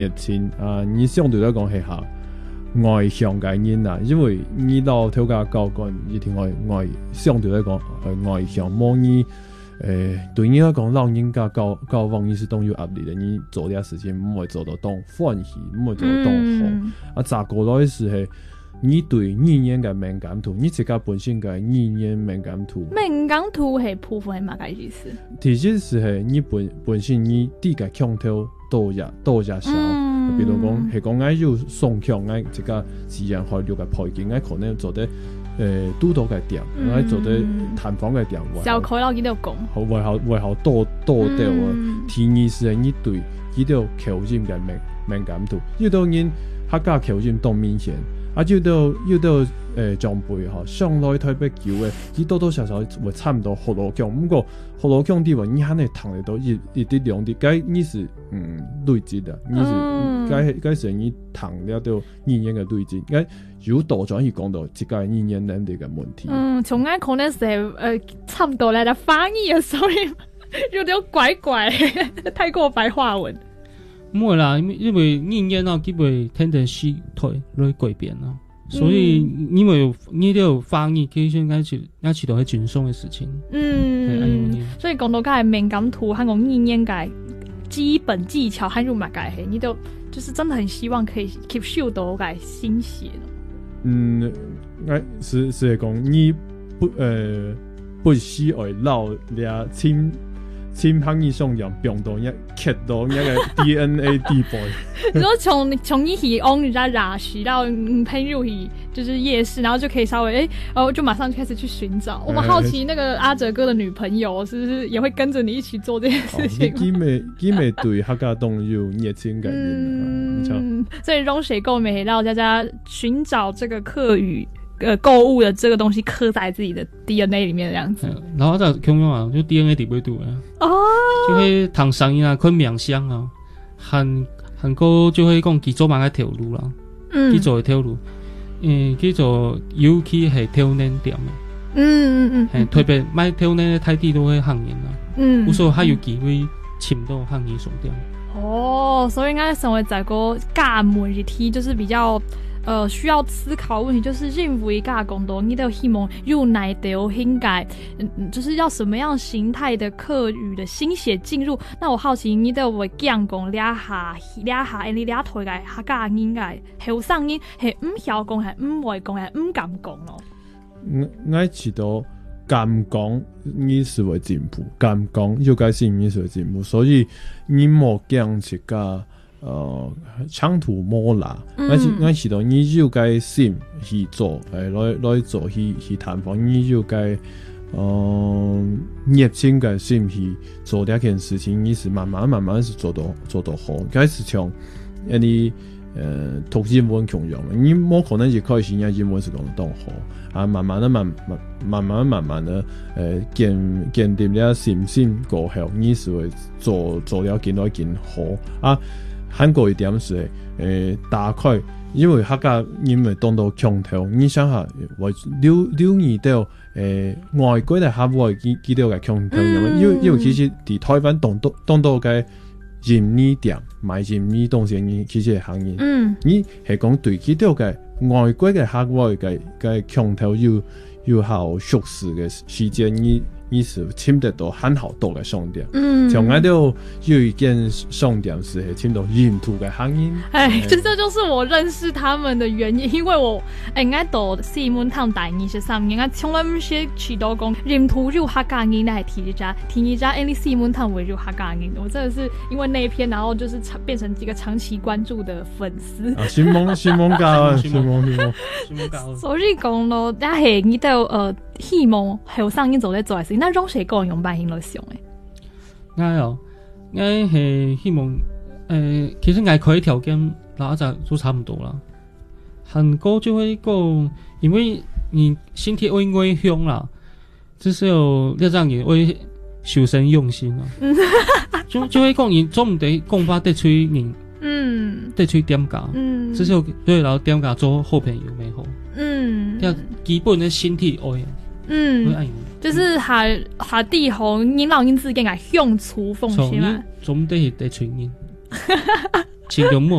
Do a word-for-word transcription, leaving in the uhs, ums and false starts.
热情啊，你相对来讲係下外向嘅人啊，因為你到頭家教官一定外外相對來講係外向，冇你誒對你來講，老人家教教往你是當有壓力嘅，你做啲事情唔會做到當歡喜，唔會做到當好。嗯、啊，咋過來時係你對語言嘅敏感度，你自己本身嘅語言敏感度。 敏感度係部分係乜嘅意思？ 其實是係你本本身你啲嘅腔調。多日多日少，嗯、比如講係講嗌要送強嗌一個自然開了嘅背景，嗌可能做啲誒督導嘅點，嗌做啲探訪嘅點。 小概佬幾多講？ 好為後為後多多啲啊！第二是你對呢條口音嘅敏敏感度，呢當然客家口音都明顯，啊要到要到誒長輩嚇上來特別叫嘅，呢多多少少會差唔多學羅腔，不過學羅腔啲話，你肯定談得到一一啲兩啲，該你是嗯累積的，你是該該是你談了到語言嘅累積，該有多轉去講到這個語言能力嘅問題。 嗯，從啱可能係誒差唔多嚟到翻譯嘅，所以有點怪怪，太過白話文。 唔會啦，因為語言啊，基本天天係退來改變啦。所以因為你都有翻譯，其實應該是一次都係輕鬆嘅事情。 嗯，所以講到嘅敏感度，香港語言嘅基本技巧，還有乜嘅，你都就是真的很希望可以 keep 受到嘅新血。 嗯，我是是講你不呃不需要老了親。親朋友上樣病到一劇到一個 D N A 地步。 你說從從一起往人家拉去到朋友去，就是夜市，然後就可以稍微哎，然後就馬上就開始去尋找。我們好奇那個阿哲哥的女朋友是不是也會跟着你一起做這件事情？ 佢咪佢咪對客家動有熱情感應。 嗯，所以融水購美讓大家尋找這個客語。呃，購物的這個東西刻在自己的 D N A 裡面，這樣子。 然後就咁樣啊，就 D N A 點會度啊？哦，就會談生意啊，佢冥想啊，韓韓國就會講佢做乜嘅條路啦，嗯，佢做嘅條路，嗯，佢做尤其係挑戰點嘅，嗯嗯嗯，係特別買挑戰嘅態度都會行人啦，嗯，有時候還有機會簽到行人上點。 哦，所以應該成為這個家門一體，就是比較。呃，需要思考問題就是認為家講到你都希望有哪條應該，嗯，就是要什麼樣形態的客語的新血進入。那我好奇你都會講講倆下倆下，你倆台嘅客家應該後生人係唔曉講，係唔會講，係唔敢講咯。 我我知道敢講你是會進步，敢講又該是你是會進步，所以你莫講一個。呃，長途摩拉，我是我知道你要該先去做，誒，來來做去去探訪，你要該，呃，熱情嘅先去做呢件事情，你是慢慢慢慢是做到做到好，該是從一啲呃讀英文強用，你冇可能一開始你英文是講得好，啊，慢慢的慢慢慢慢慢慢的，誒，建建立了信心過後，你是會做做了更多更好啊。韓國一點是誒大概，因為客家因為當到強頭，你想下，我留留意到誒外國嘅客戶幾幾多嘅強頭，因為因為其實喺台灣當到當到嘅人呢點買人呢東西，你其實係行業，嗯，你係講對幾多嘅外國嘅客戶嘅嘅強頭要要好熟悉嘅時間，你。你是簽得到很好多嘅商店，嗯，從來都有一間商店是係簽到沿途嘅行業。 哎，這這就是我認識他們的原因，因為我誒我到四門堂大二十三年，我從來唔識去到講沿途有客家人，那係第一家，第二家誒你四門堂為有客家人，我真的是因為那一篇，然後就是變成一個長期關注的粉絲。 啊，新夢新夢教，新夢新夢新夢教。所以講咯，但係你都呃希望後生人做咧做嘅事。那用誰個人用辦型來想誒？ 我哦，我係希望誒、呃，其實我可以條件嗱一陣都差唔多啦。韓國就會講，因為你身體會外向啦，至少要讓人會修身用心啊。就就會講，你做唔得講法得罪人，嗯，得罪店家，嗯，至少對然後店家做好朋友咪好，嗯，要基本嘅身體愛。 嗯，就是下下啲好，你老人之間係相處奉獻嘛， 總得係得傳人。 尽量莫